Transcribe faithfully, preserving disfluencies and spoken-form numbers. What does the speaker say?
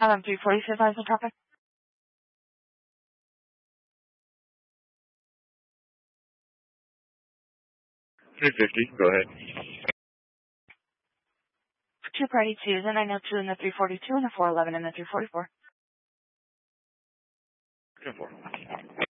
Um, three forty-five is the traffic. three fifty, go ahead. Two party twos, and I know two in the three forty-two and the four eleven and the three forty-four. ten four.